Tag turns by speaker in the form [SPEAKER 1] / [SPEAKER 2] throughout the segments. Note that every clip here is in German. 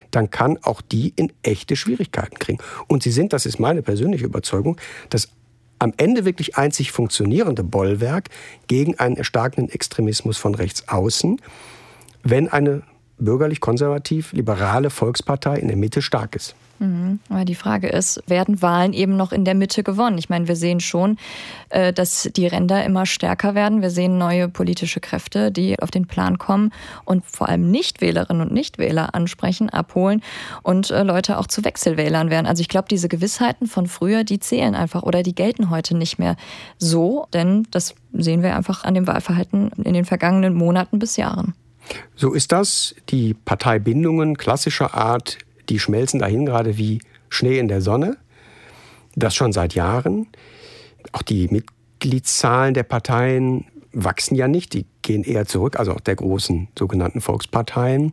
[SPEAKER 1] dann kann auch die in echte Schwierigkeiten kriegen. Und sie sind, das ist meine persönliche Überzeugung, das am Ende wirklich einzig funktionierende Bollwerk gegen einen erstarkenden Extremismus von rechts außen, wenn eine bürgerlich-konservativ-liberale Volkspartei in der Mitte stark ist.
[SPEAKER 2] Aber die Frage ist, werden Wahlen eben noch in der Mitte gewonnen? Ich meine, wir sehen schon, dass die Ränder immer stärker werden. Wir sehen neue politische Kräfte, die auf den Plan kommen und vor allem Nichtwählerinnen und Nichtwähler ansprechen, abholen und Leute auch zu Wechselwählern werden. Also ich glaube, diese Gewissheiten von früher, die zählen einfach oder die gelten heute nicht mehr so, denn das sehen wir einfach an dem Wahlverhalten in den vergangenen Monaten bis Jahren.
[SPEAKER 1] So ist das. Die Parteibindungen klassischer Art, die schmelzen dahin gerade wie Schnee in der Sonne. Das schon seit Jahren. Auch die Mitgliedszahlen der Parteien wachsen ja nicht. Die gehen eher zurück, also auch der großen sogenannten Volksparteien.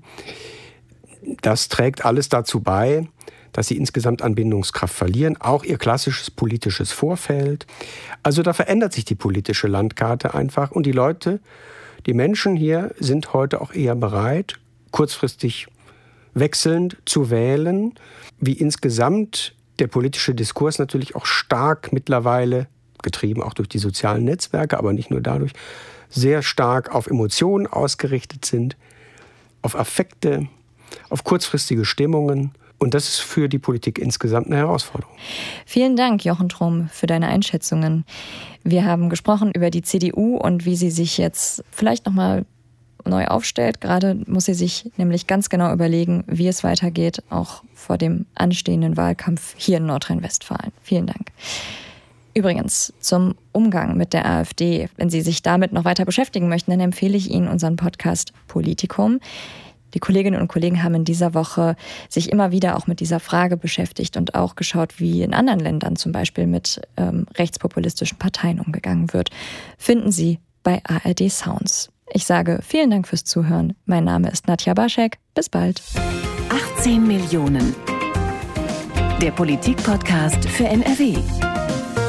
[SPEAKER 1] Das trägt alles dazu bei, dass sie insgesamt an Bindungskraft verlieren. Auch ihr klassisches politisches Vorfeld. Also da verändert sich die politische Landkarte einfach. Und die Menschen hier sind heute auch eher bereit, kurzfristig wechselnd zu wählen, wie insgesamt der politische Diskurs natürlich auch stark mittlerweile, getrieben auch durch die sozialen Netzwerke, aber nicht nur dadurch, sehr stark auf Emotionen ausgerichtet sind, auf Affekte, auf kurzfristige Stimmungen. Und das ist für die Politik insgesamt eine Herausforderung.
[SPEAKER 2] Vielen Dank, Jochen Throm, für deine Einschätzungen. Wir haben gesprochen über die CDU und wie sie sich jetzt vielleicht nochmal neu aufstellt. Gerade muss sie sich nämlich ganz genau überlegen, wie es weitergeht, auch vor dem anstehenden Wahlkampf hier in Nordrhein-Westfalen. Vielen Dank. Übrigens, zum Umgang mit der AfD, wenn Sie sich damit noch weiter beschäftigen möchten, dann empfehle ich Ihnen unseren Podcast Politikum. Die Kolleginnen und Kollegen haben in dieser Woche sich immer wieder auch mit dieser Frage beschäftigt und auch geschaut, wie in anderen Ländern zum Beispiel mit rechtspopulistischen Parteien umgegangen wird. Finden Sie bei ARD Sounds. Ich sage vielen Dank fürs Zuhören. Mein Name ist Nadja Baschek. Bis bald.
[SPEAKER 3] 18 Millionen. Der Politik-Podcast für NRW.